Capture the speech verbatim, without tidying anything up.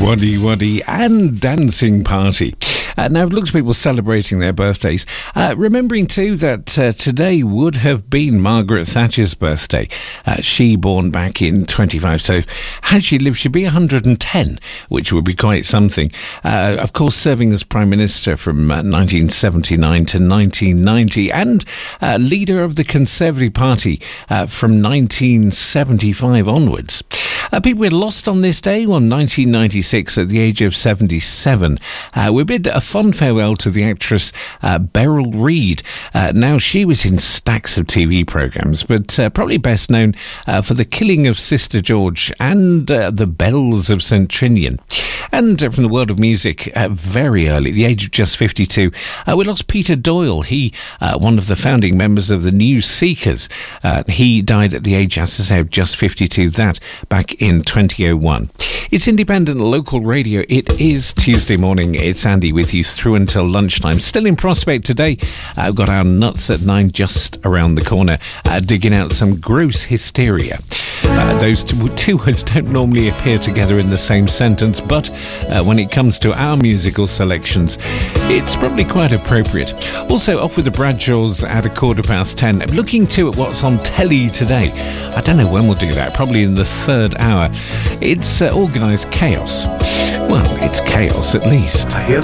Waddy Waddy and Dancing Party. Uh, now, lots of people celebrating their birthdays. Uh, remembering, too, that uh, today would have been Margaret Thatcher's birthday. Uh, she born back in twenty-five, so had she lived, she'd be one hundred ten, which would be quite something. Uh, of course, serving as Prime Minister from uh, nineteen seventy-nine to nineteen ninety, and uh, leader of the Conservative Party uh, from nineteen seventy-five onwards. Uh, people were lost on this day, well, nineteen ninety-six, at the age of seventy-seven. Uh, we bid a fond farewell to the actress uh, Beryl Reid. Uh, now, she was in stacks of T V programmes, but uh, probably best known uh, for The Killing of Sister George and uh, The Bells of St Trinian. And uh, from the world of music, uh, very early, at the age of just fifty-two, uh, we lost Peter Doyle. He, uh, one of the founding members of the New Seekers. Uh, he died at the age, as I say, of just fifty-two, that back in twenty oh one. It's independent local radio. It is Tuesday morning. It's Andy with you through until lunchtime. Still in prospect today. Uh, I've got our nuts at nine just around the corner, uh, digging out some gross hysteria. Uh, those two, two words don't normally appear together in the same sentence, but uh, when it comes to our musical selections, it's probably quite appropriate. Also, off with the Bradshaws at a quarter past ten. Looking too at what's on telly today. I don't know when we'll do that, probably in the third hour. It's uh, organised chaos. Well, it's chaos at least.